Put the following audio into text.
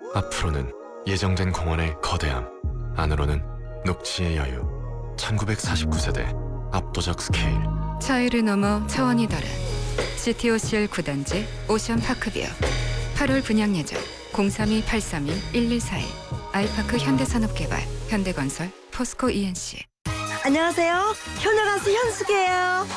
앞으로는 예정된 공원의 거대함, 안으로는 녹지의 여유. 1949세대 압도적 스케일. 차이를 넘어 차원이 다른 CTOCL 9단지 오션파크뷰. 8월 분양 예정 032-832-1141. 아이파크 현대산업개발, 현대건설, 포스코 ENC. 안녕하세요. 효녀 가수 현숙이에요.